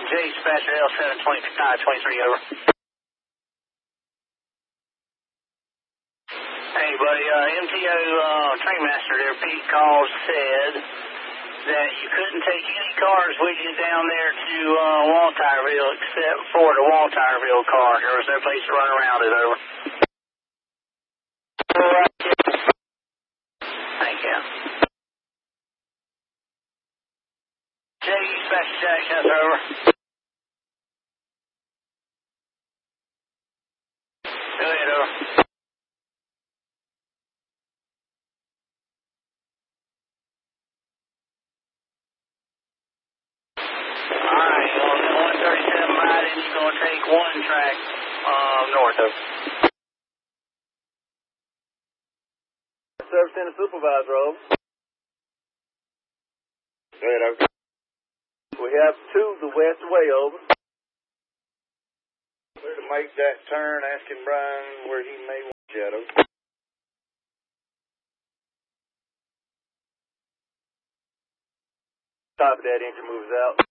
J Dispatcher L723 over. Hey buddy, MTO Trainmaster there, Pete calls, said that you couldn't take any cars with you down there to Waltireville except for the Waltireville car. There was no place to run around it, over. Thank you. J Dispatcher Jackson, over. Go ahead, over. Alright, on 137 Biden, you're going to take one track north of. Service Center Supervisor, over. Go ahead, over. We have two the west way, over. Where to make that turn, asking Brian where he may want shadow. Top of that engine moves out.